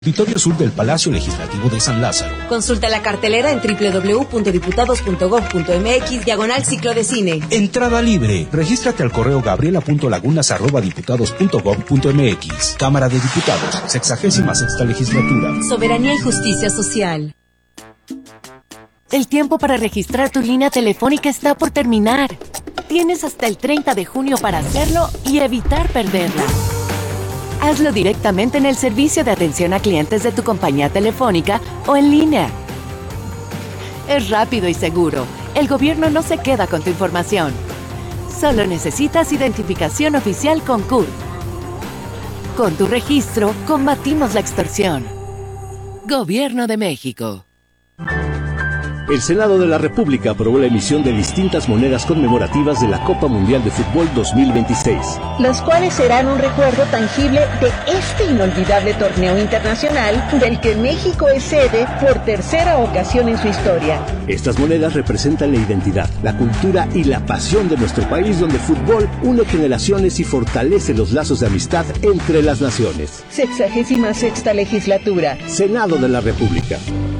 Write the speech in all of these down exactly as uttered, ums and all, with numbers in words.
Auditorio Sur del Palacio Legislativo de San Lázaro. Consulta la cartelera en doble u doble u doble u punto diputados punto gob punto eme equis diagonal ciclo de cine. Entrada libre. Regístrate al correo gabriela.lagunas arroba diputados punto gob punto eme equis. Cámara de Diputados, sexagésima sexta legislatura. Soberanía y justicia social. El tiempo para registrar tu línea telefónica está por terminar. Tienes hasta el treinta de junio para hacerlo y evitar perderla. Hazlo directamente en el servicio de atención a clientes de tu compañía telefónica o en línea. Es rápido y seguro. El gobierno no se queda con tu información. Solo necesitas identificación oficial con C U R. Con tu registro, combatimos la extorsión. Gobierno de México. El Senado de la República aprobó la emisión de distintas monedas conmemorativas de la Copa Mundial de Fútbol dos mil veintiséis. Las cuales serán un recuerdo tangible de este inolvidable torneo internacional del que México es sede por tercera ocasión en su historia. Estas monedas representan la identidad, la cultura y la pasión de nuestro país, donde el fútbol une generaciones y fortalece los lazos de amistad entre las naciones. Sexagésima sexta legislatura. Senado de la República.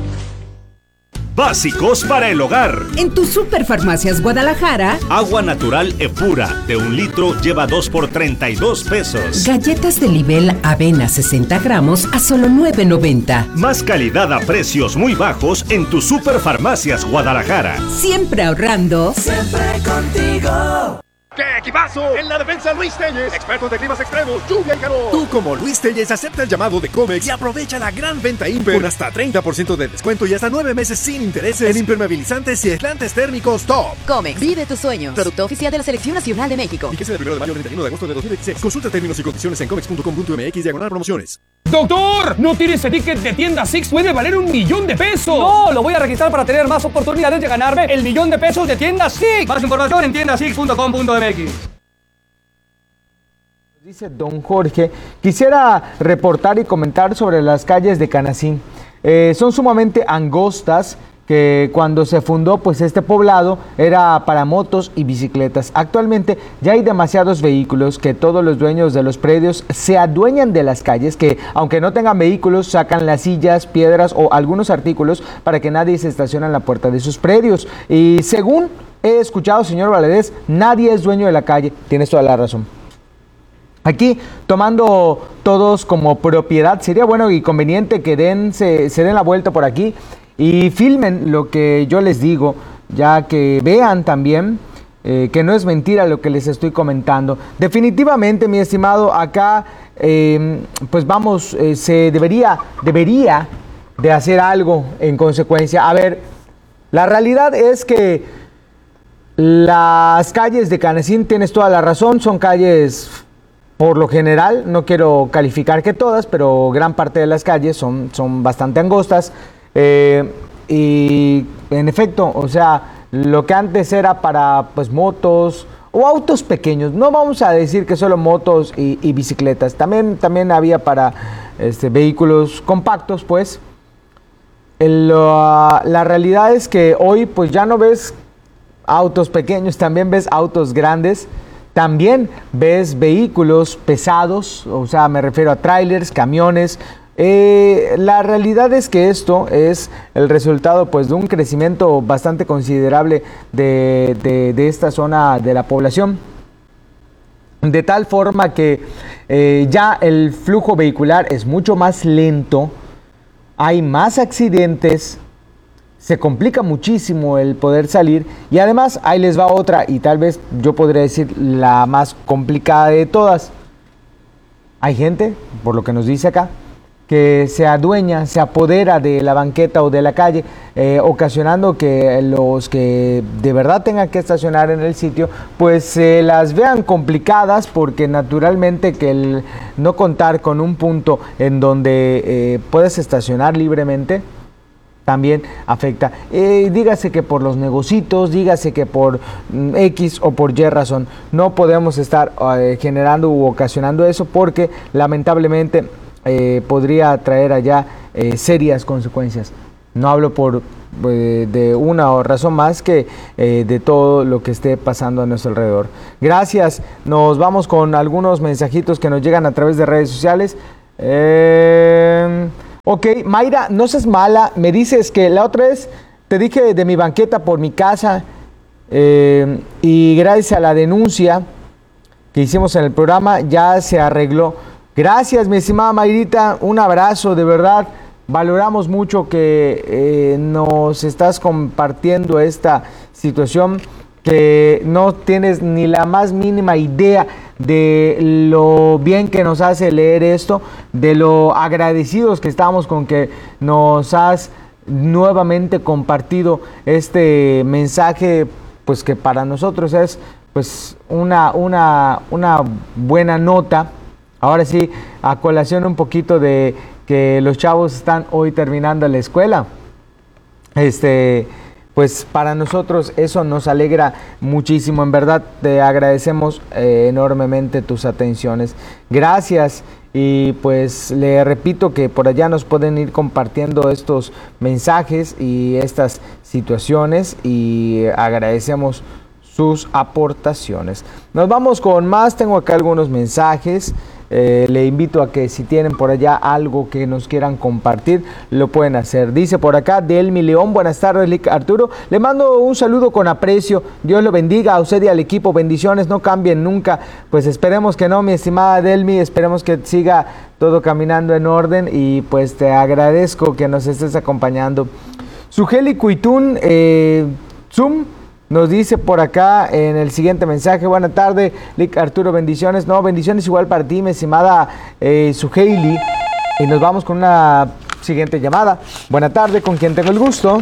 Básicos para el hogar. En tu Superfarmacias Guadalajara, agua natural Epura de un litro lleva dos por treinta y dos pesos. Galletas de nivel avena sesenta gramos a solo nueve noventa. Más calidad a precios muy bajos en tu Superfarmacias Guadalajara. Siempre ahorrando. Siempre contigo. ¡Qué equipazo! En la defensa Luis Telles, expertos de climas extremos, lluvia y calor. Tú como Luis Telles acepta el llamado de Comex y aprovecha la gran venta Imper con hasta treinta por ciento de descuento y hasta nueve meses sin intereses en impermeabilizantes y aislantes térmicos top. Comex, vive tus sueños. Producto oficial de la Selección Nacional de México. Fíjese del primero de mayo al treinta y uno de agosto de dos mil veintiséis. Consulta términos y condiciones en comex punto com punto eme equis diagonal promociones. ¡Doctor! ¡No tires ese ticket de tienda Six! ¡Puede valer un millón de pesos! ¡No! Lo voy a registrar para tener más oportunidades de ganarme el millón de pesos de tienda Six. Más información en tienda six punto com punto eme equis. Dice don Jorge, quisiera reportar y comentar sobre las calles de Canacín. Eh, son sumamente angostas, que cuando se fundó pues este poblado era para motos y bicicletas. Actualmente ya hay demasiados vehículos que todos los dueños de los predios se adueñan de las calles, que aunque no tengan vehículos sacan las sillas, piedras o algunos artículos para que nadie se estacione en la puerta de sus predios. Y según he escuchado, señor Valadez, nadie es dueño de la calle. Tienes toda la razón. Aquí, tomando todos como propiedad, sería bueno y conveniente que den, se, se den la vuelta por aquí y filmen lo que yo les digo, ya que vean también eh, que no es mentira lo que les estoy comentando. Definitivamente, mi estimado, acá, eh, pues vamos, eh, se debería, debería de hacer algo en consecuencia. A ver, la realidad es que las calles de Canacín, tienes toda la razón, son calles... Por lo general, no quiero calificar que todas, pero gran parte de las calles son, son bastante angostas. Eh, y en efecto, o sea, lo que antes era para pues motos o autos pequeños, no vamos a decir que solo motos y, y bicicletas, también, también había para este, vehículos compactos, pues. El, uh, la realidad es que hoy pues ya no ves autos pequeños, también ves autos grandes. También ves vehículos pesados, o sea, me refiero a trailers, camiones. Eh, la realidad es que esto es el resultado pues, de un crecimiento bastante considerable de, de, de esta zona de la población. De tal forma que eh, ya el flujo vehicular es mucho más lento, hay más accidentes, se complica muchísimo el poder salir y además ahí les va otra y tal vez yo podría decir la más complicada de todas. Hay gente, por lo que nos dice acá, que se adueña, se apodera de la banqueta o de la calle, eh, ocasionando que los que de verdad tengan que estacionar en el sitio, pues se eh, las vean complicadas porque naturalmente que el no contar con un punto en donde eh, puedes estacionar libremente, también afecta. Eh, dígase que por los negocitos, dígase que por mm, X o por Y razón, no podemos estar eh, generando u ocasionando eso porque lamentablemente eh, podría traer allá eh, serias consecuencias. No hablo por eh, de una razón más que eh, de todo lo que esté pasando a nuestro alrededor. Gracias. Nos vamos con algunos mensajitos que nos llegan a través de redes sociales. Eh... Ok, Mayra, no seas mala. Me dices que la otra vez te dije de mi banqueta por mi casa eh, y gracias a la denuncia que hicimos en el programa ya se arregló. Gracias, mi estimada Mayrita. Un abrazo, de verdad. Valoramos mucho que eh, nos estás compartiendo esta situación, que no tienes ni la más mínima idea de lo bien que nos hace leer esto, de lo agradecidos que estamos con que nos has nuevamente compartido este mensaje, pues que para nosotros es pues una, una, una buena nota. Ahora sí, a colación un poquito de que los chavos están hoy terminando la escuela. Este, pues para nosotros eso nos alegra muchísimo. En verdad te agradecemos eh, enormemente tus atenciones. Gracias. Y pues le repito que por allá nos pueden ir compartiendo estos mensajes y estas situaciones y agradecemos sus aportaciones. Nos vamos con más. Tengo acá algunos mensajes. Eh, le invito a que si tienen por allá algo que nos quieran compartir, lo pueden hacer. Dice por acá Delmi León: buenas tardes, Lic Arturo. Le mando un saludo con aprecio. Dios lo bendiga a usted y al equipo. Bendiciones, no cambien nunca. Pues esperemos que no, mi estimada Delmi. Esperemos que siga todo caminando en orden y pues te agradezco que nos estés acompañando. Sugeli Cuitún eh, Zoom nos dice por acá en el siguiente mensaje: buenas tardes, Lic Arturo, bendiciones. No, bendiciones igual para ti, mi estimada eh, Suheili. Y nos vamos con una siguiente llamada. Buenas tardes, ¿con quién tengo el gusto?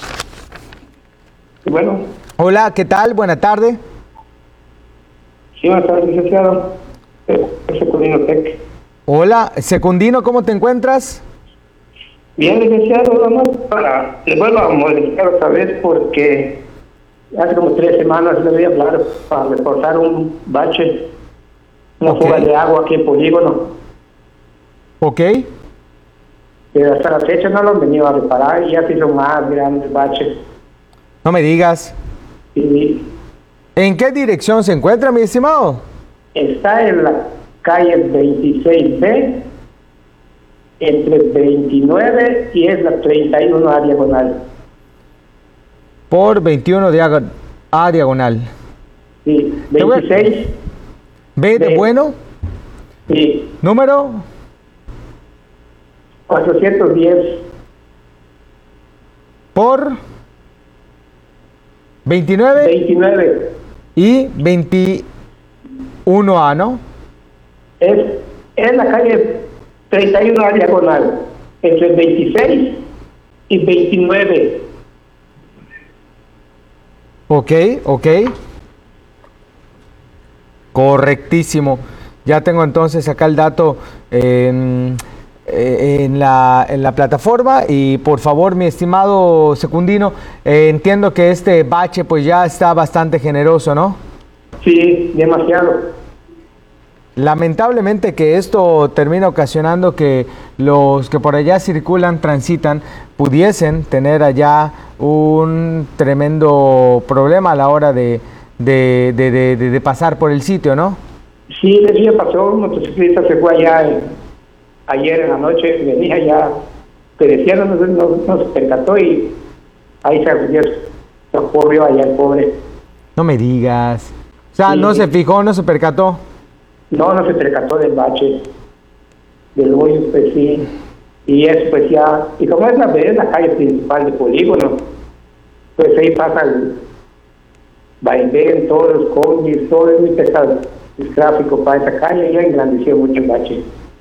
Bueno. Hola, ¿qué tal? Buenas tardes. Sí, buenas tardes, licenciado. Secundino Tech. Hola, Secundino, ¿cómo te encuentras? Bien, licenciado, vamos para... Le vuelvo a molestar otra vez porque... hace como tres semanas le voy a hablar para reportar un bache, una okay. fuga de agua aquí en Polígono. Ok. Pero hasta la fecha no lo han venido a reparar y ya se hizo más grande el bache. No me digas. Sí. ¿En qué dirección se encuentra, mi estimado? Está en la calle veintiséis B, entre veintinueve y es la treinta y uno a diagonal. Por veintiuno diagonal, a diagonal. Sí, veintiséis. B de B. bueno. Sí. Número. cuatrocientos diez. Por. veintinueve. veintinueve. Y veintiuno A, ¿no? Es, es la calle treinta y uno a diagonal. Entre veintiséis y veintinueve. Ok, ok. Correctísimo. Ya tengo entonces acá el dato en, en, la, en la plataforma. Y por favor, mi estimado Secundino, eh, entiendo que este bache pues ya está bastante generoso, ¿no? Sí, demasiado. Lamentablemente que esto termina ocasionando que los que por allá circulan, transitan, pudiesen tener allá un tremendo problema a la hora de, de, de, de, de, de pasar por el sitio, ¿no? Sí, de día pasó, un motociclista se fue allá en, ayer en la noche, venía ya, pereciendo, no, no, no se percató y ahí se, se corrió allá el pobre. No me digas. O sea, sí, no sí. se fijó, no se percató. No, no se percató del bache, del hoyo, pues sí. Y es pues ya, y como es la, es la calle principal de Polígono, pues ahí pasa el vaivén, todos los combis, todo es muy pesado el tráfico para esa calle, ya engrandeció mucho el bache.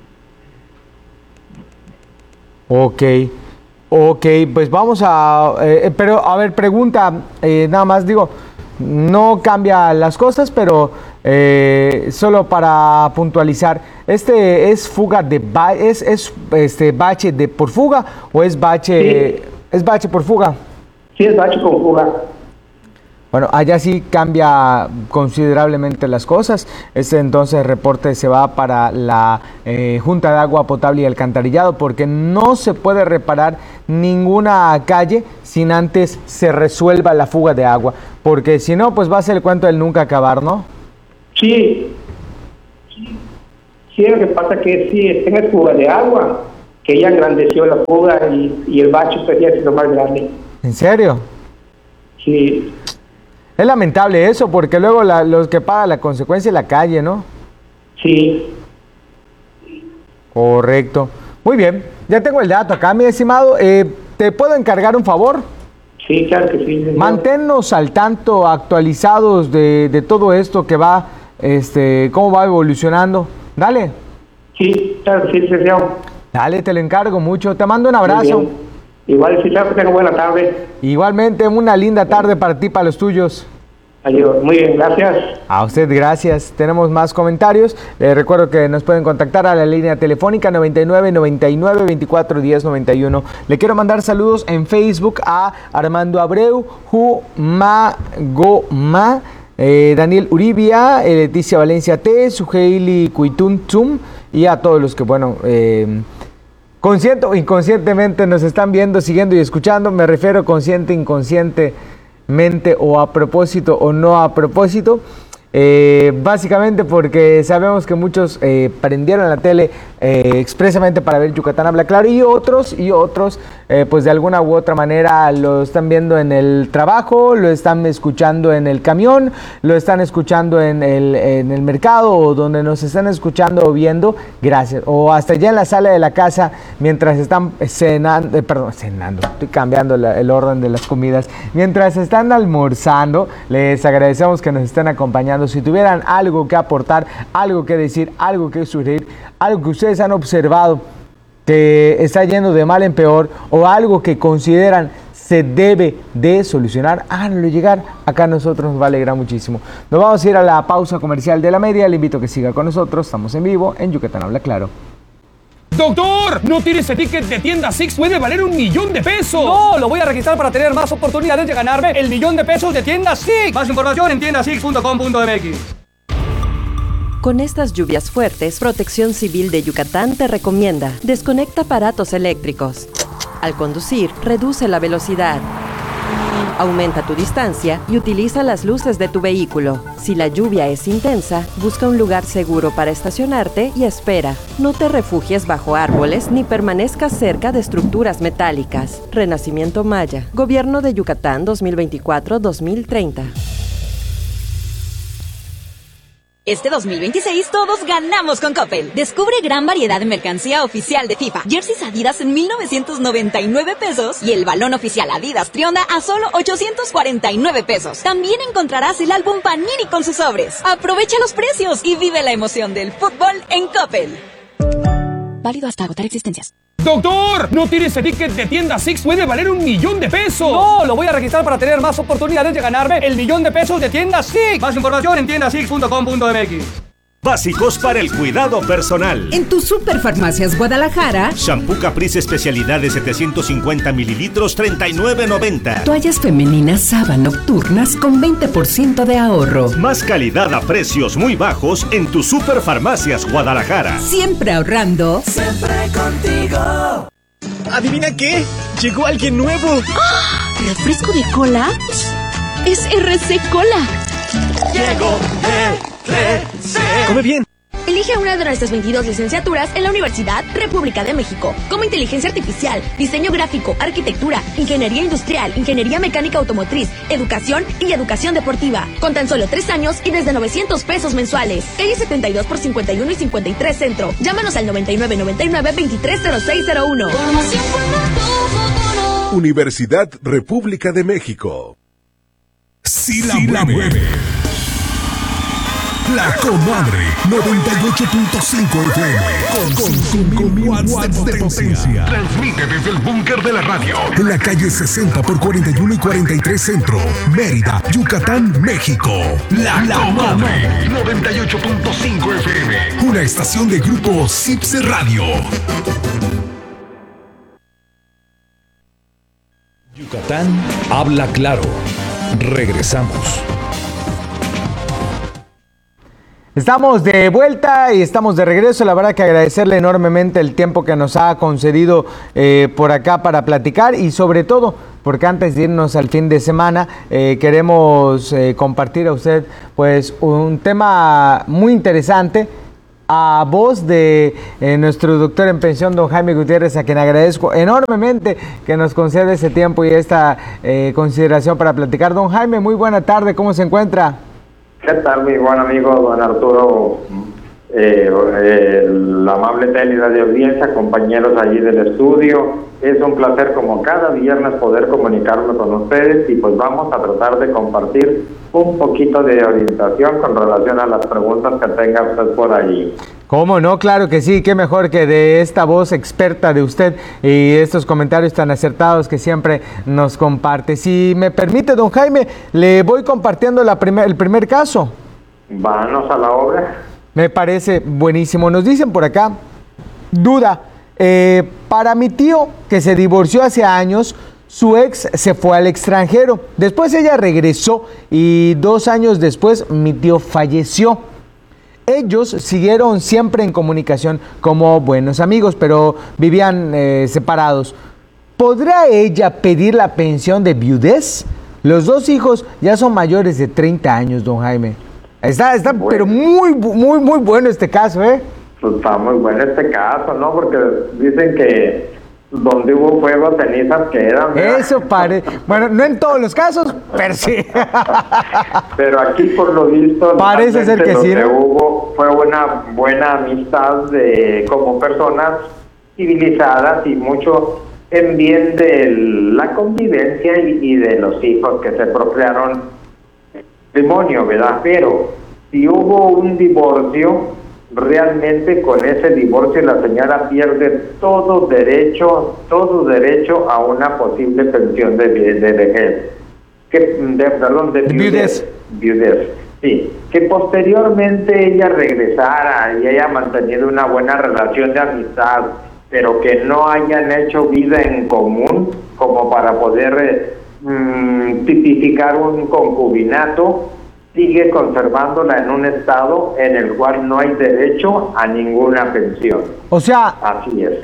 Ok, ok, pues vamos a, eh, pero a ver, pregunta, eh, nada más digo, no cambia las cosas, pero eh, solo para puntualizar, ¿este es fuga de ba es, es este bache de por fuga o es bache, sí. es bache por fuga? Sí, es bache con fuga. Bueno, allá sí cambia considerablemente las cosas. Este entonces reporte se va para la eh, Junta de Agua Potable y Alcantarillado, porque no se puede reparar ninguna calle sin antes se resuelva la fuga de agua, porque si no, pues va a ser el cuento del nunca acabar, ¿no? Sí, sí, lo que pasa es que si tengas fuga de agua, que ella engrandeció la fuga y, y el bache pues ya es lo más grande. ¿En serio? Sí. Es lamentable eso, porque luego la, los que pagan la consecuencia es la calle, ¿no? Sí. Correcto. Muy bien, ya tengo el dato acá, mi estimado. Eh, ¿Te puedo encargar un favor? Sí, claro que sí. Señor. Manténnos al tanto, actualizados de, de todo esto que va, este, cómo va evolucionando. Dale. Sí, claro que sí, señor. Dale, te lo encargo mucho. Te mando un abrazo. Igual, sí, claro que tengo buena tarde. Igualmente, una linda tarde para ti, para los tuyos. Adiós. Muy bien, gracias. A usted, gracias. Tenemos más comentarios. Les recuerdo que nos pueden contactar a la línea telefónica noventa y nueve, noventa y nueve, veinticuatro, diez, noventa y uno. Le quiero mandar saludos en Facebook a Armando Abreu, Jumagoma, eh, Daniel Uribia, eh, Leticia Valencia T, Suheili Cuitun Tum y a todos los que, bueno, eh, consciente o inconscientemente nos están viendo, siguiendo y escuchando. Me refiero consciente, inconsciente. Mente o a propósito o no a propósito, eh, básicamente porque sabemos que muchos eh, prendieron la tele eh, expresamente para ver Yucatán Habla Claro y otros y otros eh, pues de alguna u otra manera lo están viendo en el trabajo, lo están escuchando en el camión, lo están escuchando en el, en el mercado o donde nos están escuchando o viendo, gracias, o hasta ya en la sala de la casa mientras están cenando, eh, perdón, cenando, estoy cambiando la, el orden de las comidas, mientras están almorzando. Les agradecemos que nos estén acompañando. Si tuvieran algo que aportar, algo que decir, algo que sugerir, algo que ustedes han observado que está yendo de mal en peor o algo que consideran se debe de solucionar, háganlo llegar. Acá a nosotros nos va a alegrar muchísimo. Nos vamos a ir a la pausa comercial de la media. Le invito a que siga con nosotros. Estamos en vivo en Yucatán Habla Claro. ¡Doctor! ¿No tienes ese ticket de tienda Six? ¡Puede valer un millón de pesos! ¡No! Lo voy a registrar para tener más oportunidades de ganarme el millón de pesos de tienda Six. Más información en tienda six punto com punto m x. Con estas lluvias fuertes, Protección Civil de Yucatán te recomienda: desconecta aparatos eléctricos. Al conducir, reduce la velocidad. Aumenta tu distancia y utiliza las luces de tu vehículo. Si la lluvia es intensa, busca un lugar seguro para estacionarte y espera. No te refugies bajo árboles ni permanezcas cerca de estructuras metálicas. Renacimiento Maya. Gobierno de Yucatán dos mil veinticuatro a dos mil treinta. Este dos mil veintiséis todos ganamos con Coppel. Descubre gran variedad de mercancía oficial de FIFA. Jerseys Adidas en mil novecientos noventa y nueve pesos y el balón oficial Adidas Trionda a solo ochocientos cuarenta y nueve pesos. También encontrarás el álbum Panini con sus sobres. Aprovecha los precios y vive la emoción del fútbol en Coppel. Válido hasta agotar existencias. ¡Doctor! ¿No tienes ese ticket de tienda Six? ¡Puede valer un millón de pesos! ¡No! Lo voy a registrar para tener más oportunidades de ganarme el millón de pesos de tienda Six. Más información en tienda six punto com punto m x. Básicos para el cuidado personal. En tu Superfarmacias Guadalajara. Shampoo Caprice especialidad de setecientos cincuenta mililitros, treinta y nueve noventa. Toallas femeninas Saba nocturnas con veinte por ciento de ahorro. Más calidad a precios muy bajos en tu Superfarmacias Guadalajara. Siempre ahorrando. Siempre contigo. ¿Adivina qué? Llegó alguien nuevo. ¡Ah! ¿Refresco de cola? Es R C Cola. Llegó R C. Come bien. Elige una de nuestras veintidós licenciaturas en la Universidad República de México, como Inteligencia Artificial, Diseño Gráfico, Arquitectura, Ingeniería Industrial, Ingeniería Mecánica Automotriz, Educación y Educación Deportiva. Con tan solo tres años y desde novecientos pesos mensuales. Calle setenta y dos por cincuenta y uno y cincuenta y tres Centro. Llámanos al noventa y nueve noventa y nueve veintitrés cero seis cero uno. Universidad República de México. Si la, si la mueve. La Comadre noventa y ocho punto cinco F M con, con cinco mil watts de potencia. Transmite desde el búnker de la radio en la calle sesenta por cuarenta y uno y cuarenta y tres Centro, Mérida, Yucatán, México. La, la Comadre noventa y ocho punto cinco F M, una estación de grupo Cipse Radio. Yucatán Habla Claro. Regresamos. Estamos de vuelta y estamos de regreso. La verdad que agradecerle enormemente el tiempo que nos ha concedido eh, por acá para platicar y sobre todo porque antes de irnos al fin de semana eh, queremos eh, compartir a usted pues un tema muy interesante a voz de eh, nuestro doctor en pensión, don Jaime Gutiérrez, a quien agradezco enormemente que nos concede ese tiempo y esta eh, consideración para platicar. Don Jaime, muy buena tarde, ¿cómo se encuentra? ¿Qué tal, mi buen amigo don Arturo? Eh, eh, el amable tele de audiencia, compañeros allí del estudio. Es un placer como cada viernes poder comunicarme con ustedes y pues vamos a tratar de compartir un poquito de orientación con relación a las preguntas que tenga usted por allí. ¿Cómo no? Claro que sí, qué mejor que de esta voz experta de usted y estos comentarios tan acertados que siempre nos comparte. Si me permite, don Jaime, le voy compartiendo la primer, el primer caso. Vámonos a la obra. Me parece buenísimo. Nos dicen por acá, duda, eh, para mi tío que se divorció hace años, su ex se fue al extranjero. Después ella regresó y dos años después mi tío falleció. Ellos siguieron siempre en comunicación como buenos amigos, pero vivían eh, separados. ¿Podrá ella pedir la pensión de viudez? Los dos hijos ya son mayores de treinta años, don Jaime. Está, está, bueno. Pero muy, muy, muy bueno este caso, ¿eh? Pues está muy bueno este caso, ¿no? Porque dicen que donde hubo fuego, cenizas quedan, ¿verdad? Eso parece. Bueno, no en todos los casos, pero sí. Pero aquí, por lo visto, parece ser que lo sí, que ¿no? hubo fue una buena amistad de como personas civilizadas y mucho en bien de la convivencia y, y de los hijos que se procrearon. Demonio, ¿verdad? Pero si hubo un divorcio, realmente con ese divorcio la señora pierde todo derecho, todo derecho a una posible pensión de, de vejez, que, de, perdón, de viudez, viudez, sí, que posteriormente ella regresara y haya mantenido una buena relación de amistad, pero que no hayan hecho vida en común como para poder eh, tipificar un concubinato, sigue conservándola en un estado en el cual no hay derecho a ninguna pensión. O sea, así es.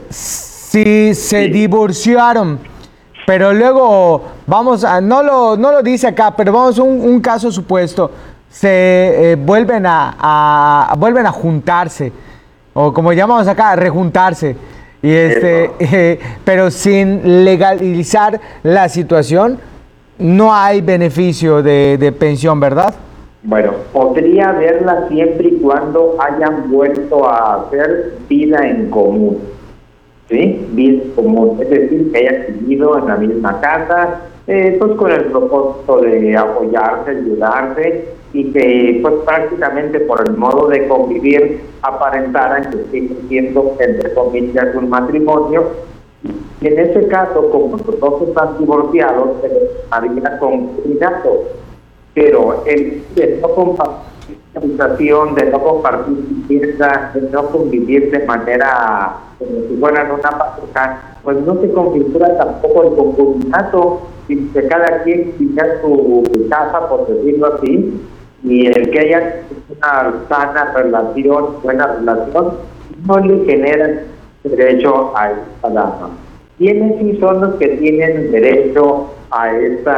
Si se sí. divorciaron, pero luego, vamos a, no lo, no lo dice acá, pero vamos a un, un caso supuesto, se eh, vuelven a, a vuelven a juntarse, o como llamamos acá, rejuntarse, y este, eh, pero sin legalizar la situación, no hay beneficio de, de pensión, ¿verdad? Bueno, podría haberla siempre y cuando hayan vuelto a hacer vida en común, ¿sí? Vida en común, es decir, que hayan vivido en la misma casa, eh, pues con el propósito de apoyarse, ayudarse, y que pues prácticamente por el modo de convivir aparentaran que siguen siendo, entre comillas, un matrimonio. Y en ese caso, como los dos están divorciados, se les haría concubinato. Pero el de no compartir habitación, de no compartir vivienda, de no convivir de manera como si fueran una pareja, pues no se configura tampoco el concubinato, y que cada quien tenga su casa, por decirlo así, y el que haya una sana relación, buena relación, no le genera derecho a esta dama. ¿Quiénes sí son los que tienen derecho a esta,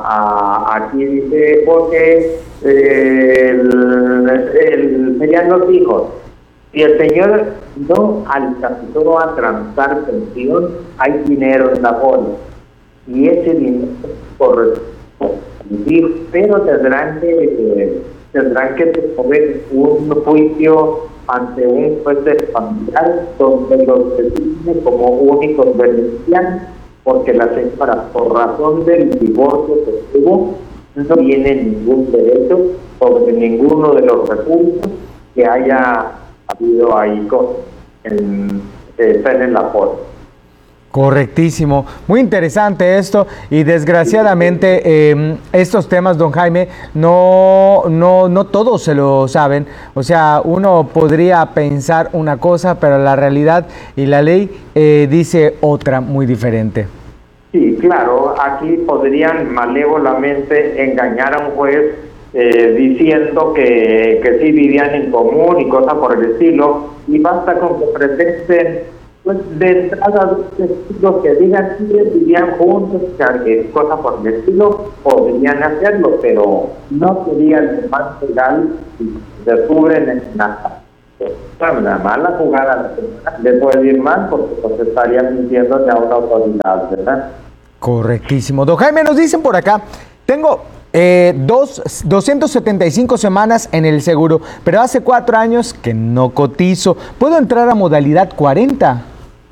a, aquí dice, porque eh, el, el, serían los hijos? Si el señor no alcanzó a transar pensión, hay dinero en la bolsa, y ese dinero corresponde, pero tendrán que, eh, tendrán que promover un juicio ante un juez familiar donde los define como únicos beneficiarios, porque la señora, por razón del divorcio que tuvo, no tiene ningún derecho sobre ninguno de los recursos que haya habido ahí con en, eh, en la forma. Correctísimo, muy interesante esto, y desgraciadamente eh, estos temas, don Jaime, no, no, no todos se lo saben. O sea, uno podría pensar una cosa, pero la realidad y la ley eh, dice otra muy diferente. Sí, claro, aquí podrían malévolamente engañar a un juez eh, diciendo que, que sí vivían en común y cosas por el estilo, y basta con que presenten pues de entrada los que digan que vivían juntos, que cosas por el estilo, podrían hacerlo, pero no sería el más legal si descubren en la Bueno, la mala jugada le puede ir mal porque pues estaría mintiendo a una autoridad, ¿verdad? Correctísimo. Don Jaime, nos dicen por acá, tengo eh, dos, doscientas setenta y cinco semanas en el seguro, pero hace cuatro años que no cotizo. ¿Puedo entrar a modalidad cuarenta?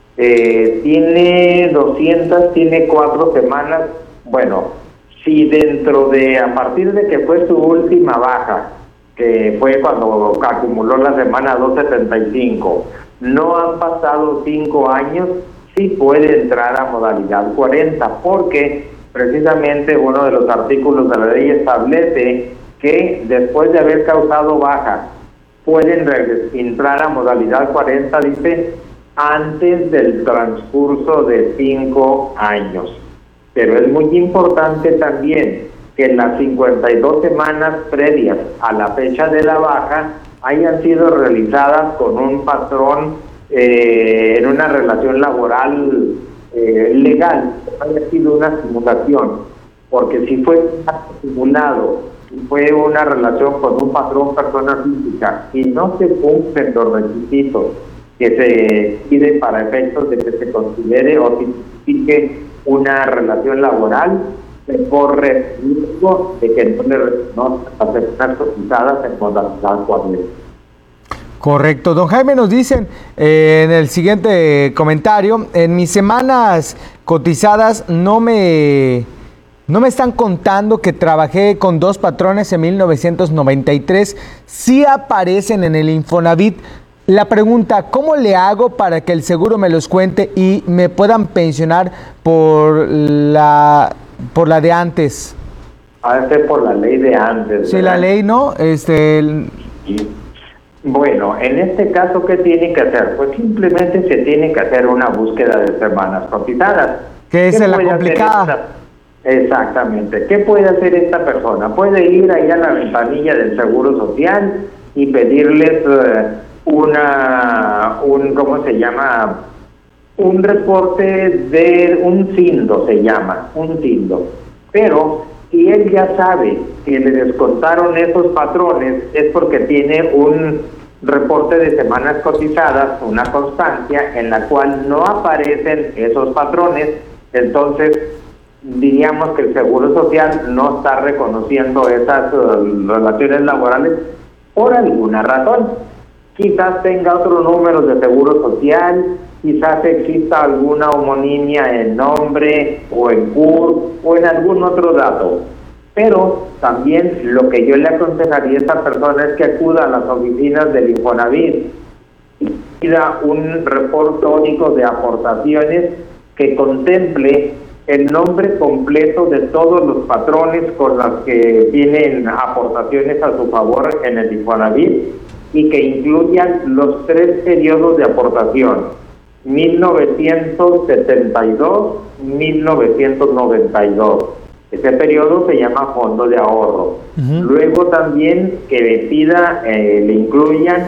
Eh, tiene doscientas, tiene cuatro semanas. Bueno, si dentro de, a partir de que fue su última baja, que fue cuando acumuló la semana doscientos setenta y cinco, no han pasado cinco años, sí puede entrar a modalidad cuarenta, porque precisamente uno de los artículos de la ley establece que después de haber causado baja, pueden entrar a modalidad cuarenta, dice, antes del transcurso de cinco años. Pero es muy importante también que en las cincuenta y dos semanas previas a la fecha de la baja hayan sido realizadas con un patrón eh, en una relación laboral eh, legal, haya sido una simulación, porque si fue simulado y fue una relación con un patrón persona física y no se cumplen los requisitos que se piden para efectos de que se considere o tipifique una relación laboral, se corre riesgo de que no le reconozcan las personas cotizadas en modalidad cuarenta. Correcto. Don Jaime, nos dicen eh, en el siguiente comentario, en mis semanas cotizadas no me, no me están contando que trabajé con dos patrones en mil novecientos noventa y tres, sí aparecen en el Infonavit. La pregunta, ¿cómo le hago para que el seguro me los cuente y me puedan pensionar por la, por la de antes? A veces por la ley de antes. Sí, ¿verdad? La ley, ¿no? Este... El... Sí. Bueno, en este caso, ¿qué tiene que hacer? Pues simplemente se tiene que hacer una búsqueda de semanas cotizadas. ¿Qué es la complicada? Exactamente. ¿Qué puede hacer esta persona? Puede ir ahí a la ventanilla del Seguro Social y pedirles uh, una, un, ¿cómo se llama? Un reporte de un SINDO, se llama, un SINDO. Pero si él ya sabe que le descontaron esos patrones, es porque tiene un reporte de semanas cotizadas, una constancia en la cual no aparecen esos patrones. Entonces diríamos que el Seguro Social no está reconociendo esas uh, relaciones laborales por alguna razón. Quizás tenga otro número de Seguro Social, quizás exista alguna homonimia en nombre o en C U R o en algún otro dato. Pero también lo que yo le aconsejaría a esta persona es que acuda a las oficinas del Infonavit y pida un reporte único de aportaciones que contemple el nombre completo de todos los patrones con los que tienen aportaciones a su favor en el Infonavit y que incluyan los tres periodos de aportación: mil novecientos setenta y dos, mil novecientos noventa y dos. Ese periodo se llama fondo de ahorro. Uh-huh. Luego también que le pida, eh, le incluyan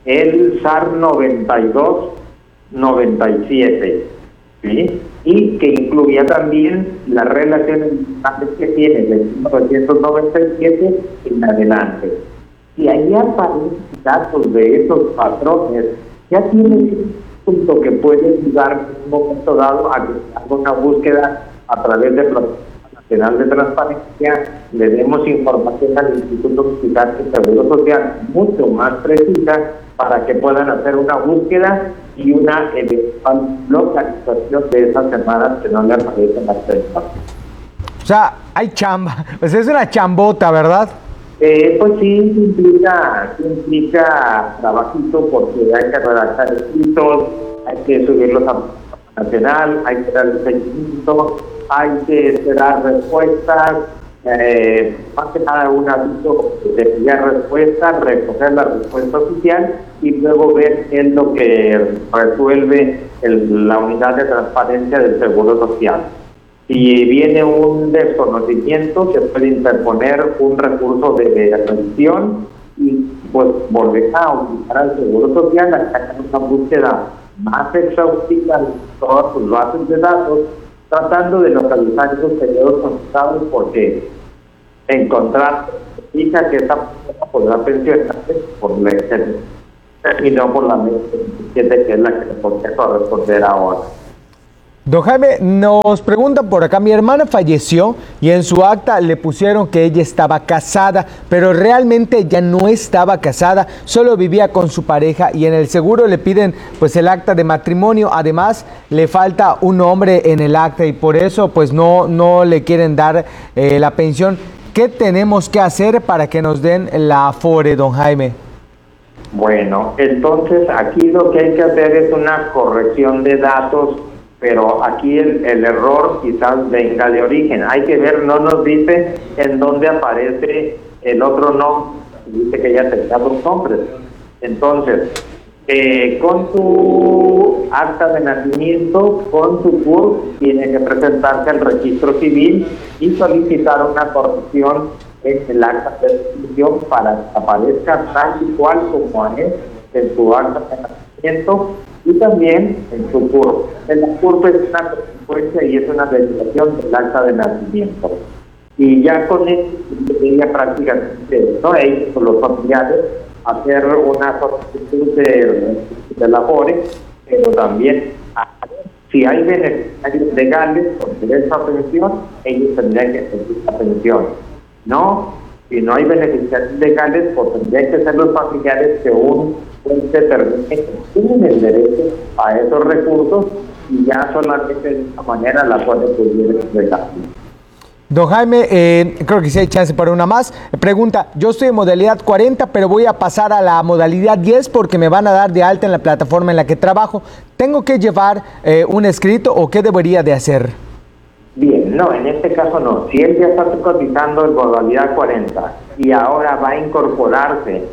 el S A R noventa y dos noventa y siete, ¿sí? Y que incluya también las relaciones que tiene de mil novecientos noventa y siete en adelante. Si ahí aparecen datos de esos patrones, ya tiene un punto que puede ayudar en un momento dado a que haga una búsqueda a través de Protección Nacional de Transparencia, le demos información al Instituto Mexicano de Seguro Social mucho más precisa para que puedan hacer una búsqueda y una eventual localización de esas semanas que no le aparecen las personas. O sea, hay chamba, pues es una chambota, ¿verdad? Eh, pues sí, implica, implica trabajito porque hay que redactar escritos, hay que subirlos a Nacional, hay que dar el seguimiento, hay que esperar respuestas, eh, más que nada un aviso de enviar respuestas, recoger la respuesta oficial y luego ver qué es lo que resuelve el, la unidad de transparencia del Seguro Social. Si viene un desconocimiento, se puede interponer un recurso de revisión y pues volver a obligar al Seguro Social a sacar una búsqueda más exhaustiva de todas sus bases de datos, tratando de localizar esos periodos conectados, porque encontrar indica que esta persona podrá pensionarse por la excedencia. terminó por la mesa veintisiete, que es la que le podría corresponder ahora. Don Jaime, nos preguntan por acá, mi hermana falleció y en su acta le pusieron que ella estaba casada, pero realmente ya no estaba casada, solo vivía con su pareja y en el seguro le piden pues el acta de matrimonio, además le falta un nombre en el acta y por eso pues no, no le quieren dar eh, la pensión. ¿Qué tenemos que hacer para que nos den la Afore, don Jaime? Bueno, entonces aquí lo que hay que hacer es una corrección de datos, pero aquí el, el error quizás venga de origen. Hay que ver, no nos dice en dónde aparece el otro nombre, dice que ya tenía dos nombres. Entonces, eh, con tu acta de nacimiento, con tu C U R, tiene que presentarse al registro civil y solicitar una corrección en el acta de nacimiento para que aparezca tal y cual como es en tu acta de nacimiento y también en tu C U R. El C U R es una consecuencia y es una derivación del acta de nacimiento. Y ya con esto, ella prácticamente, ¿no? Ellos, los familiares, hacer una solicitud de, de la Afore, pero también, si hay beneficiarios legales con derecho a pensión, ellos tendrían que pedir la pensión. No, si no hay beneficiarios legales, pues tendrían que ser los familiares que un juez determine que tienen el derecho a esos recursos y ya solamente de esta manera la pueden pedir legal. Don Jaime, eh, creo que sí hay chance para una más. Pregunta, yo estoy en modalidad cuarenta, pero voy a pasar a la modalidad diez porque me van a dar de alta en la plataforma en la que trabajo. ¿Tengo que llevar eh, un escrito o qué debería de hacer? Bien, no, en este caso no. Si él ya está cotizando en modalidad cuarenta y ahora va a incorporarse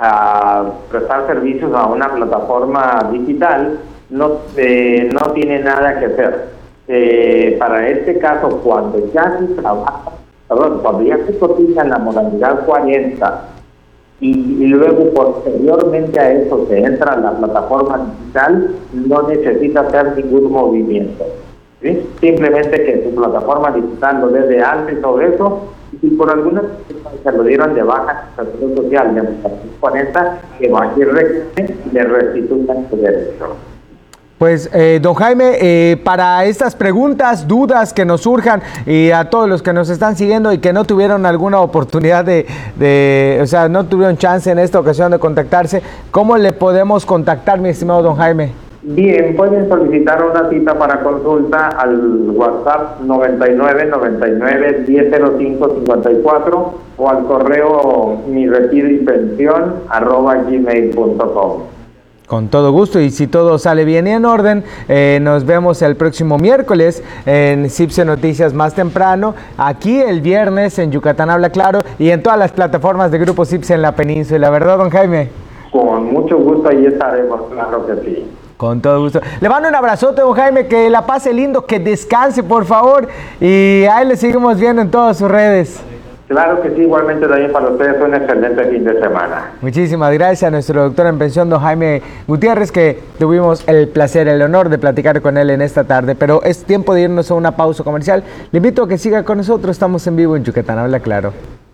a prestar servicios a una plataforma digital, no, eh, no tiene nada que hacer. Eh, para este caso, cuando ya se trabaja, perdón, cuando ya se cotiza en la modalidad cuarenta y, y luego posteriormente a eso se entra a la plataforma digital, no necesita hacer ningún movimiento. ¿Sí? Simplemente que su plataforma digital lo dé de alta y todo eso, y si por alguna se lo dieron de baja en la Seguridad Social de la cuarenta, que va a ir y le restituyan su derecho. Pues, eh, don Jaime, eh, para estas preguntas, dudas que nos surjan y a todos los que nos están siguiendo y que no tuvieron alguna oportunidad de, de, o sea, no tuvieron chance en esta ocasión de contactarse, ¿cómo le podemos contactar, mi estimado don Jaime? Bien, pueden solicitar una cita para consulta al WhatsApp noventa y nueve, noventa y nueve, diez cero cinco, cincuenta y cuatro o al correo mi retiro y pensión arroba gmail punto com. Con todo gusto, y si todo sale bien y en orden, eh, nos vemos el próximo miércoles en CIPSE Noticias más temprano, aquí el viernes en Yucatán Habla Claro y en todas las plataformas de Grupo CIPSE en la península, ¿verdad, don Jaime? Con mucho gusto, ahí estaremos, claro que sí. Con todo gusto. Le mando un abrazote, don Jaime, que la pase lindo, que descanse, por favor, y ahí le seguimos viendo en todas sus redes. Claro que sí, igualmente también para ustedes un excelente fin de semana. Muchísimas gracias a nuestro doctor en pensión, don Jaime Gutiérrez, que tuvimos el placer, el honor de platicar con él en esta tarde, pero es tiempo de irnos a una pausa comercial. Le invito a que siga con nosotros, estamos en vivo en Yucatán Habla Claro.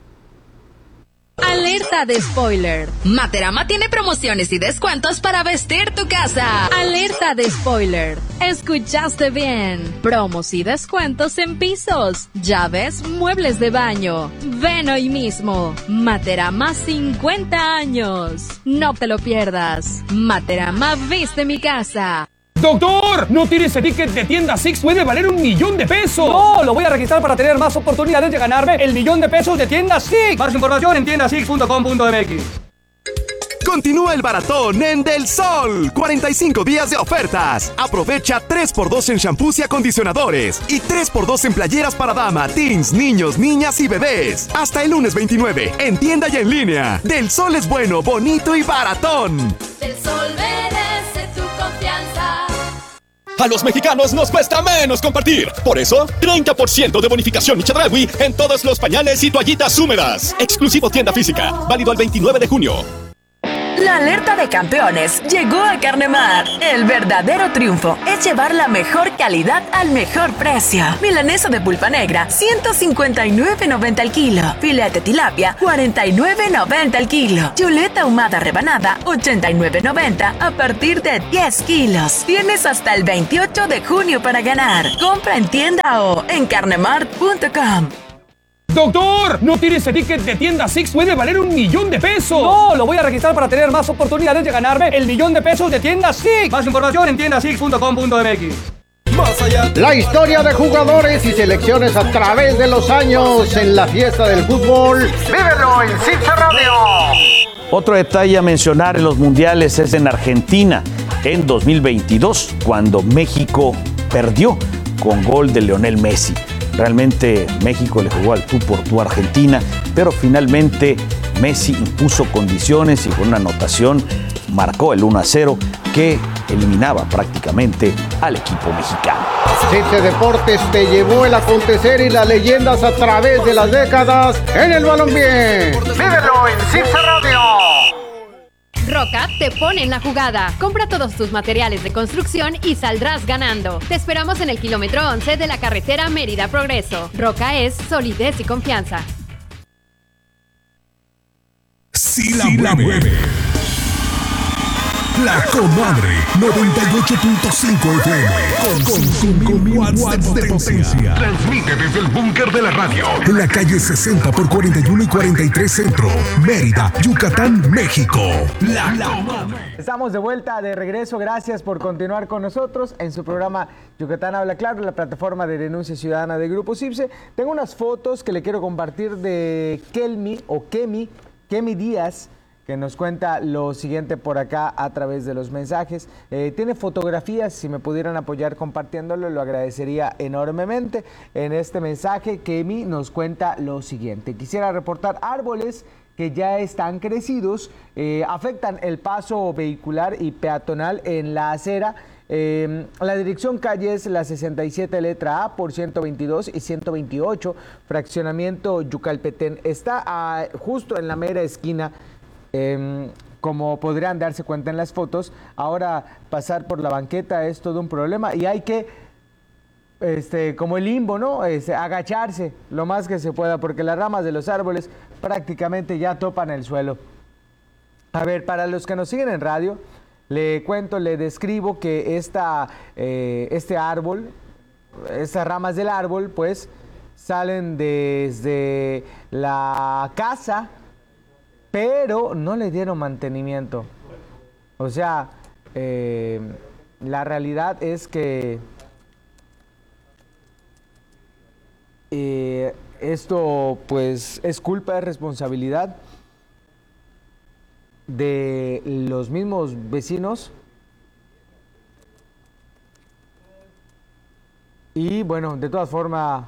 Alerta de spoiler. Materama tiene promociones y descuentos para vestir tu casa. Alerta de spoiler. Escuchaste bien. Promos y descuentos en pisos, llaves, muebles de baño. Ven hoy mismo. Materama cincuenta años. No te lo pierdas. Materama viste mi casa. ¡Doctor! ¿No tienes ese ticket de tienda Six? ¡Puede valer un millón de pesos! ¡No! Lo voy a registrar para tener más oportunidades de ganarme el millón de pesos de tienda Six. Más información en tienda six punto com punto m x. Continúa el baratón en Del Sol. cuarenta y cinco días de ofertas. Aprovecha tres por dos en shampoos y acondicionadores. Y tres por dos en playeras para dama, teens, niños, niñas y bebés. Hasta el lunes veintinueve. En tienda y en línea. Del Sol es bueno, bonito y baratón. Del Sol merece tu confianza. A los mexicanos nos cuesta menos compartir. Por eso, treinta por ciento de bonificación y Chedraui en todos los pañales y toallitas húmedas. Exclusivo tienda física. Válido el veintinueve de junio. La alerta de campeones llegó a Carnemar. El verdadero triunfo es llevar la mejor calidad al mejor precio. Milanesa de pulpa negra, ciento cincuenta y nueve noventa el kilo. Filete tilapia, cuarenta y nueve noventa el kilo. Chuleta ahumada rebanada, ochenta y nueve noventa a partir de diez kilos. Tienes hasta el veintiocho de junio para ganar. Compra en tienda o en carnemart punto com. ¡Doctor! ¿No tiene ese ticket de tienda Six? ¡Puede valer un millón de pesos! No, lo voy a registrar para tener más oportunidades de ganarme el millón de pesos de tienda Six. Más información en tienda six punto com punto m x. Más allá. La historia de jugadores y selecciones a través de los años en la fiesta del fútbol. ¡Vívelo en Six Radio! Otro detalle a mencionar en los mundiales es en Argentina, en dos mil veintidós, cuando México perdió con gol de Lionel Messi. Realmente México le jugó al tú por tú a Argentina, pero finalmente Messi impuso condiciones y con una anotación marcó el uno a cero que eliminaba prácticamente al equipo mexicano. Six Deportes te llevó el acontecer y las leyendas a través de las décadas en el balompié. ¡Vívelo en Six Radio! Roca te pone en la jugada. Compra todos tus materiales de construcción y saldrás ganando. Te esperamos en el kilómetro once de la carretera Mérida Progreso. Roca es solidez y confianza. Si la, si la mueve. La Comadre noventa y ocho punto cinco F M con, con, con mil watts de potencia. Transmite desde el búnker de la radio en la calle sesenta por cuarenta y uno y cuarenta y tres Centro, Mérida, Yucatán, México. La, la Comadre. Estamos de vuelta, de regreso. Gracias por continuar con nosotros en su programa Yucatán Habla Claro, la plataforma de denuncia ciudadana de Grupo CIPSE. Tengo unas fotos que le quiero compartir de Kelmi o Kemi, Kemi Díaz, que nos cuenta lo siguiente por acá a través de los mensajes. Eh, tiene fotografías, si me pudieran apoyar compartiéndolo, lo agradecería enormemente. En este mensaje, Kemi nos cuenta lo siguiente. Quisiera reportar árboles que ya están crecidos, eh, afectan el paso vehicular y peatonal en la acera. Eh, la dirección calle es la sesenta y siete letra A por ciento veintidós y ciento veintiocho, fraccionamiento Yucalpetén. Está ah, justo en la mera esquina. Eh, como podrían darse cuenta en las fotos, ahora pasar por la banqueta es todo un problema y hay que, este, como el limbo, ¿no? Este, agacharse lo más que se pueda porque las ramas de los árboles prácticamente ya topan el suelo. A ver, para los que nos siguen en radio, le cuento, le describo que esta, eh, este árbol, estas ramas del árbol, pues salen desde la casa, pero no le dieron mantenimiento. O sea, eh, la realidad es que eh, esto pues es culpa, es responsabilidad de los mismos vecinos. Y bueno, de todas formas,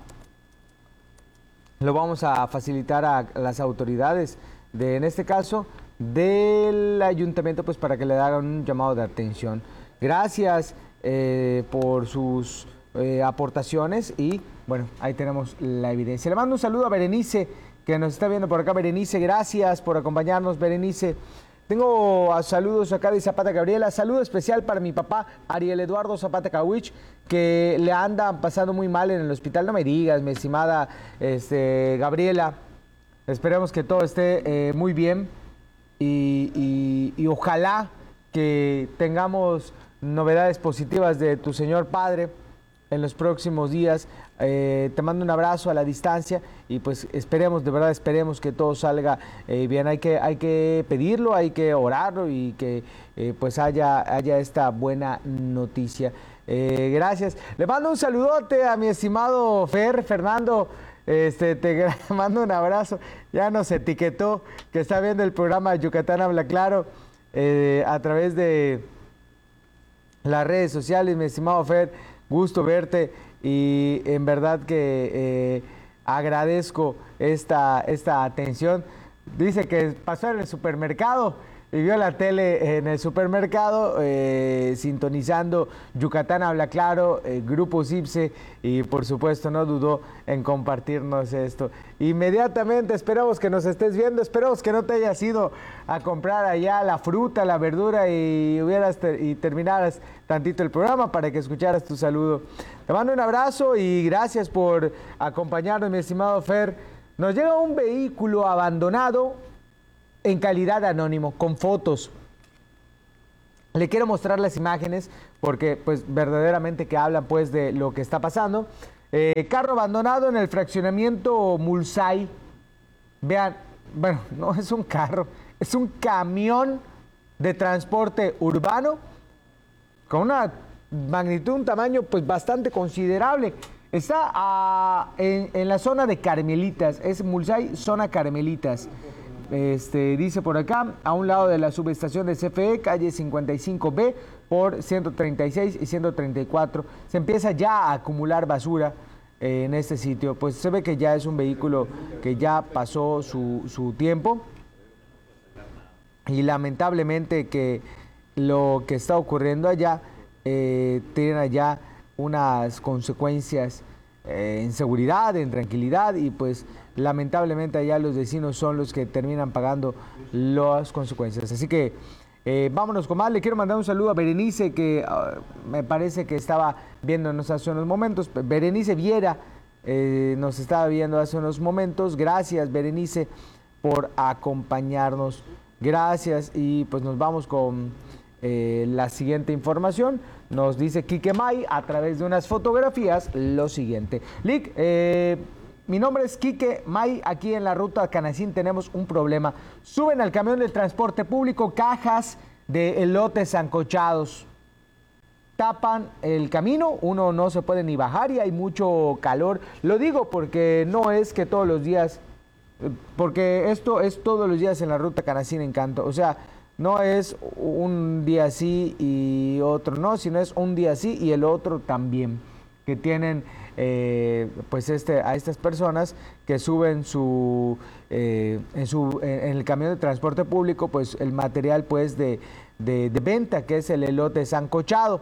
lo vamos a facilitar a las autoridades de, en este caso, del ayuntamiento, pues para que le hagan un llamado de atención. Gracias eh, por sus eh, aportaciones y bueno, ahí tenemos la evidencia. Le mando un saludo a Berenice, que nos está viendo por acá. Berenice, gracias por acompañarnos, Berenice. Tengo saludos acá de Zapata Gabriela. Saludo especial para mi papá, Ariel Eduardo Zapata Cawich, que le anda pasando muy mal en el hospital. No me digas, mi estimada este, Gabriela. Esperemos que todo esté eh, muy bien y, y, y ojalá que tengamos novedades positivas de tu señor padre en los próximos días. Eh, te mando un abrazo a la distancia y pues esperemos, de verdad esperemos que todo salga eh, bien. Hay que, hay que pedirlo, hay que orarlo y que eh, pues haya, haya esta buena noticia. Eh, gracias. Le mando un saludote a mi estimado Fer, Fernando. Este, te mando un abrazo. Ya nos etiquetó que está viendo el programa Yucatán Habla Claro eh, a través de las redes sociales. Mi estimado Fer, gusto verte y en verdad que eh, agradezco esta, esta atención. Dice que pasó en el supermercado. y vio la tele en el supermercado, eh, sintonizando Yucatán Habla Claro, eh, Grupo Cipse, y por supuesto no dudó en compartirnos esto. Inmediatamente esperamos que nos estés viendo, esperamos que no te hayas ido a comprar allá la fruta, la verdura y hubieras ter- y terminaras tantito el programa para que escucharas tu saludo. Te mando un abrazo y gracias por acompañarnos, mi estimado Fer. Nos llega un vehículo abandonado en calidad de anónimo, con fotos. Le quiero mostrar las imágenes porque pues verdaderamente que hablan pues de lo que está pasando. Eh, carro abandonado en el fraccionamiento Mulsay. Vean, bueno, no es un carro, es un camión de transporte urbano con una magnitud, un tamaño pues bastante considerable. Está a, en, en la zona de Carmelitas, es Mulsay, zona Carmelitas. Este, dice por acá, a un lado de la subestación de C F E, calle cincuenta y cinco B, por ciento treinta y seis y ciento treinta y cuatro. Se empieza ya a acumular basura eh, en este sitio. Pues se ve que ya es un vehículo que ya pasó su, su tiempo. Y lamentablemente que lo que está ocurriendo allá eh, tiene allá unas consecuencias Eh, en seguridad, en tranquilidad, y pues lamentablemente allá los vecinos son los que terminan pagando las consecuencias. Así que eh, vámonos con más. Le quiero mandar un saludo a Berenice, que uh, me parece que estaba viéndonos hace unos momentos. Berenice Viera eh, nos estaba viendo hace unos momentos. Gracias, Berenice, por acompañarnos. Gracias, y pues nos vamos con Eh, la siguiente información. Nos dice Quique May a través de unas fotografías lo siguiente. Lick, eh, mi nombre es Quique May. Aquí en la ruta Canacín tenemos un problema. Suben al camión del transporte público cajas de elotes sancochados. Tapan el camino, uno no se puede ni bajar y hay mucho calor. Lo digo porque no es que todos los días, porque esto es todos los días en la ruta Canacín Encanto. O sea, no es un día sí y otro no, sino es un día sí y el otro también. Que tienen eh, pues este a estas personas que suben su eh, en su en el camión de transporte público pues el material pues de, de, de venta, que es el elote sancochado.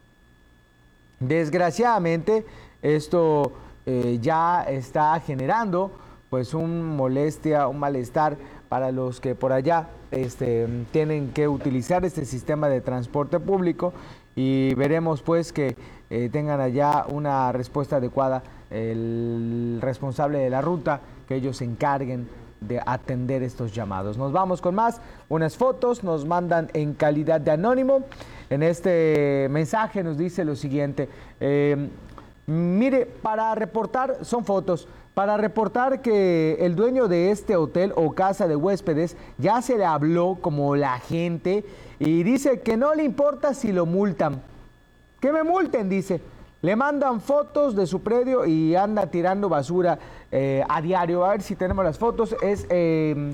Desgraciadamente esto eh, ya está generando pues un molestia, un malestar para los que por allá este, tienen que utilizar este sistema de transporte público, y veremos pues que eh, tengan allá una respuesta adecuada el responsable de la ruta, que ellos se encarguen de atender estos llamados. Nos vamos con más, unas fotos nos mandan en calidad de anónimo. En este mensaje nos dice lo siguiente, eh, mire, para reportar, son fotos, para reportar que el dueño de este hotel o casa de huéspedes ya se le habló como la gente y dice que no le importa si lo multan. Que me multen, dice. Le mandan fotos de su predio y anda tirando basura eh, a diario. A ver si tenemos las fotos. Es eh,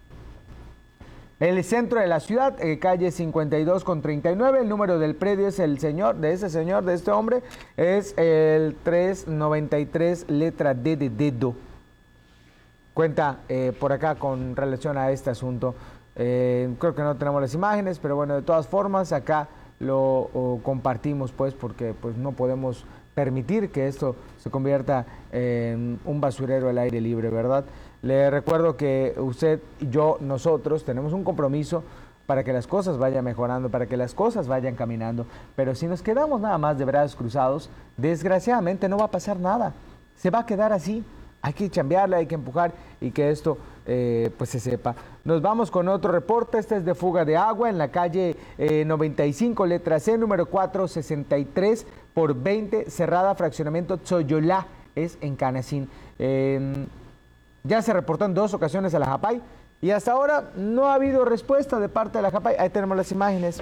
el centro de la ciudad, eh, calle cincuenta y dos con treinta y nueve. El número del predio es el señor, de ese señor, de este hombre, es el trescientos noventa y tres, letra D de dedo. Cuenta eh, por acá con relación a este asunto. Eh, creo que no tenemos las imágenes, pero bueno, de todas formas acá lo o, compartimos pues porque pues no podemos permitir que esto se convierta en un basurero al aire libre, ¿verdad? Le recuerdo que usted, yo, nosotros tenemos un compromiso para que las cosas vayan mejorando, para que las cosas vayan caminando, pero si nos quedamos nada más de brazos cruzados, desgraciadamente no va a pasar nada, se va a quedar así. Hay que chambearle, hay que empujar y que esto eh, pues se sepa. Nos vamos con otro reporte. Este es de fuga de agua en la calle eh, noventa y cinco, letra C, número cuatrocientos sesenta y tres por veinte, cerrada, fraccionamiento Tzoyolá, es en Canacín. Eh, ya se reportó en dos ocasiones a la Japay y hasta ahora no ha habido respuesta de parte de la Japay. Ahí tenemos las imágenes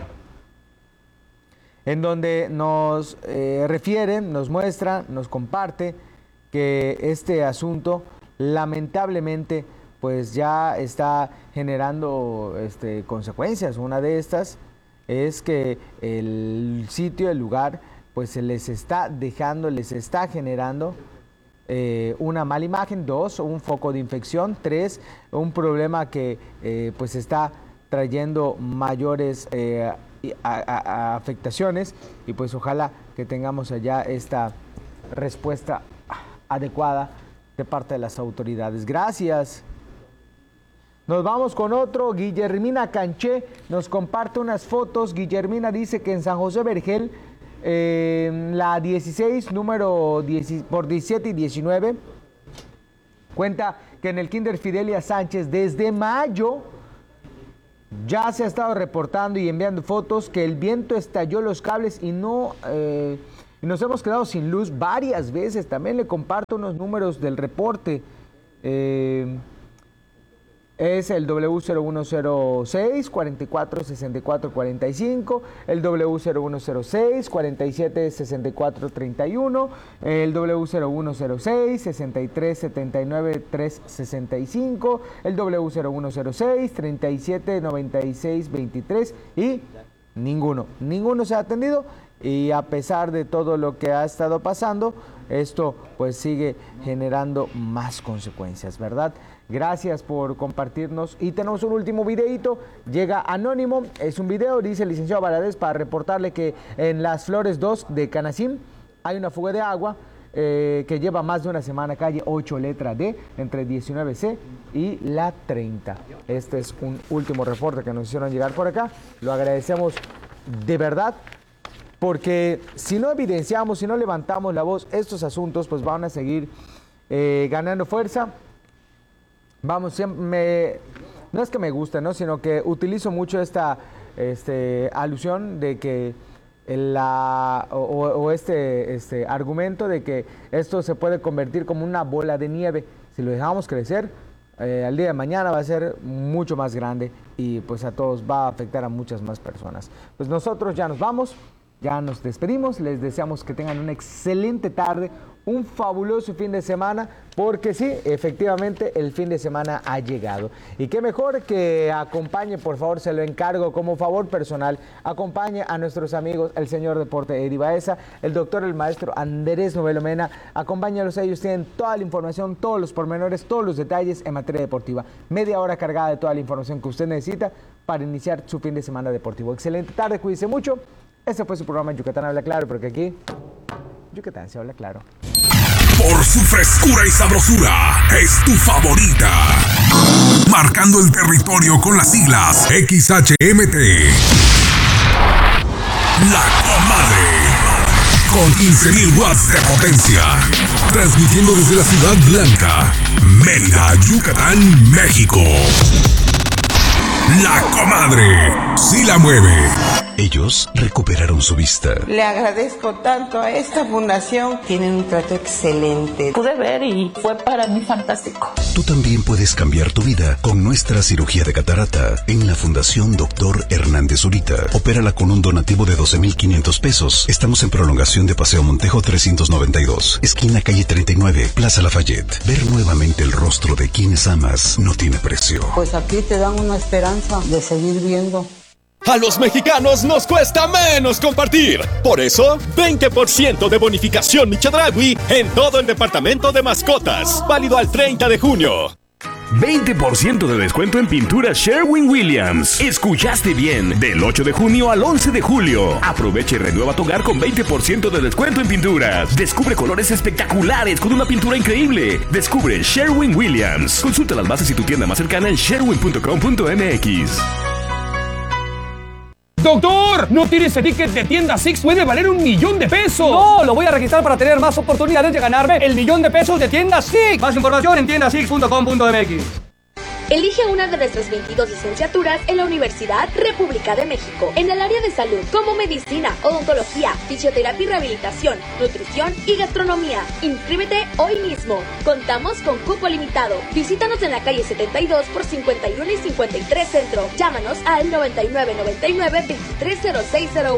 en donde nos eh, refieren, nos muestra, nos comparte que este asunto lamentablemente pues ya está generando este, consecuencias. Una de estas es que el sitio, el lugar, pues se les está dejando, les está generando eh, una mala imagen. Dos, un foco de infección. Tres, un problema que eh, pues está trayendo mayores eh, a, a, a afectaciones, y pues ojalá que tengamos allá esta respuesta adecuada de parte de las autoridades. Gracias. Nos vamos con otro. Guillermina Canché nos comparte unas fotos. Guillermina dice que en San José Vergel, eh, la dieciséis, número diez, por diecisiete y diecinueve, cuenta que en el Kinder Fidelia Sánchez desde mayo ya se ha estado reportando y enviando fotos que el viento estalló los cables y no eh, y nos hemos quedado sin luz varias veces. También le comparto unos números del reporte. Eh, es el W cero uno cero seis, cuarenta y cuatro, sesenta y cuatro, cuarenta y cinco, el W cero uno cero seis, cuarenta y siete, sesenta y cuatro, treinta y uno, el W cero uno cero seis, sesenta y tres, setenta y nueve, trescientos sesenta y cinco, el W cero uno cero seis, treinta y siete, noventa y seis, veintitrés y ninguno, ninguno se ha atendido. Y a pesar de todo lo que ha estado pasando, esto pues sigue generando más consecuencias, ¿verdad? Gracias por compartirnos. Y tenemos un último videito. Llega anónimo, es un video, dice el licenciado Valadez, para reportarle que en Las Flores dos de Canacín hay una fuga de agua eh, que lleva más de una semana, calle ocho, letra D, entre diecinueve C y la treinta. Este es un último reporte que nos hicieron llegar por acá. Lo agradecemos de verdad, porque si no evidenciamos, si no levantamos la voz, estos asuntos pues van a seguir eh, ganando fuerza. Vamos, siempre me, no es que me guste, ¿no? Sino que utilizo mucho esta este, alusión de que la, o, o este, este argumento de que esto se puede convertir como una bola de nieve. Si lo dejamos crecer, eh, al día de mañana va a ser mucho más grande y pues a todos va a afectar a muchas más personas. Pues nosotros ya nos vamos. Ya nos despedimos, les deseamos que tengan una excelente tarde, un fabuloso fin de semana, porque sí, efectivamente el fin de semana ha llegado. Y qué mejor que acompañe, por favor, se lo encargo como favor personal, acompañe a nuestros amigos, el señor Deporte Eddie Baeza, el doctor, el maestro Andrés Novelo Mena, acompáñalos, ellos tienen toda la información, todos los pormenores, todos los detalles en materia deportiva. Media hora cargada de toda la información que usted necesita para iniciar su fin de semana deportivo. Excelente tarde, cuídense mucho. Este fue su programa Yucatán Habla Claro, porque aquí Yucatán se habla claro. Por su frescura y sabrosura, es tu favorita. Marcando el territorio con las siglas X H M T. La Comadre. Con quince mil watts de potencia. Transmitiendo desde la Ciudad Blanca, Mérida, Yucatán, México. La Comadre. Sí la mueve. Ellos recuperaron su vista. Le agradezco tanto a esta fundación. Tienen un trato excelente. Pude ver y fue para mí fantástico. Tú también puedes cambiar tu vida con nuestra cirugía de catarata en la Fundación Doctor Hernández Zurita. Opérala con un donativo de doce mil quinientos pesos. Estamos en prolongación de Paseo Montejo trescientos noventa y dos, esquina calle treinta y nueve, Plaza Lafayette. Ver nuevamente el rostro de quienes amas no tiene precio. Pues aquí te dan una esperanza de seguir viendo. A los mexicanos nos cuesta menos compartir. Por eso, veinte por ciento de bonificación Michadragui en todo el departamento de mascotas. Válido al treinta de junio. veinte por ciento de descuento en pinturas Sherwin-Williams. Escuchaste bien, del ocho de junio al once de julio. Aprovecha y renueva tu hogar con veinte por ciento de descuento en pinturas. Descubre colores espectaculares con una pintura increíble. Descubre Sherwin-Williams. Consulta las bases y tu tienda más cercana en sherwin punto com punto m x. ¡Doctor! ¿No tiene ese ticket de tienda Six? ¡Puede valer un millón de pesos! ¡No! Lo voy a registrar para tener más oportunidades de ganarme el millón de pesos de tienda Six. Más información en tienda six punto com punto m x. Elige una de nuestras veintidós licenciaturas en la Universidad República de México, en el área de salud, como medicina, odontología, fisioterapia y rehabilitación, nutrición y gastronomía. Inscríbete hoy mismo. Contamos con cupo limitado. Visítanos en la calle setenta y dos por cincuenta y uno y cincuenta y tres Centro. Llámanos al noventa y nueve noventa y nueve veintitrés cero seis cero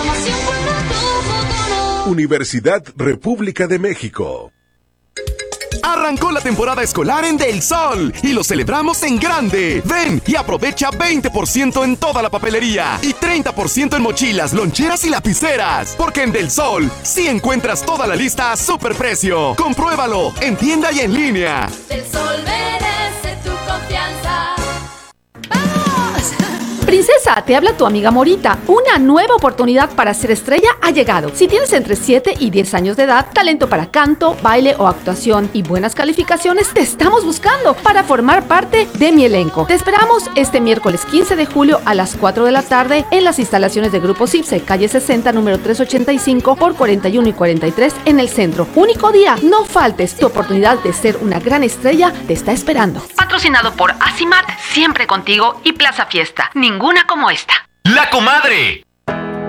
uno. Universidad República de México. Arrancó la temporada escolar en Del Sol y lo celebramos en grande. Ven y aprovecha veinte por ciento en toda la papelería y treinta por ciento en mochilas, loncheras y lapiceras. Porque en Del Sol sí encuentras toda la lista a superprecio. Compruébalo en tienda y en línea. Del Sol merece tu confianza. ¡Vamos! Princesa, te habla tu amiga Morita. Una nueva oportunidad para ser estrella ha llegado. Si tienes entre siete y diez años de edad, talento para canto, baile o actuación y buenas calificaciones, te estamos buscando para formar parte de mi elenco. Te esperamos este miércoles quince de julio a las cuatro de la tarde en las instalaciones de Grupo Cipse, calle sesenta, número trescientos ochenta y cinco por cuarenta y uno y cuarenta y tres en el centro. Único día, no faltes. Tu oportunidad de ser una gran estrella te está esperando. Patrocinado por Asimat, siempre contigo, y Plaza Fiesta. Ninguna como esta. La Comadre.